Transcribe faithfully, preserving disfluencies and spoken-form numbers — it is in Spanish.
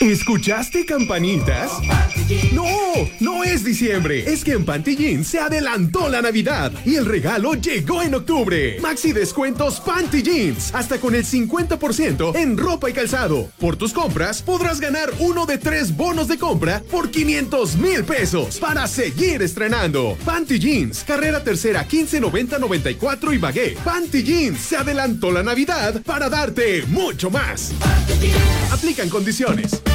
¿Escuchaste campanitas? No, no es diciembre. Es que en Panty Jeans se adelantó la Navidad y el regalo llegó en octubre. Maxi descuentos Panty Jeans, hasta con el cincuenta por ciento en ropa y calzado. Por tus compras podrás ganar uno de tres bonos de compra por quinientos mil pesos para seguir estrenando. Panty Jeans, carrera tercera quince noventa noventa y cuatro y Bagué. Panty Jeans se adelantó la Navidad para darte mucho más. Aplican condiciones.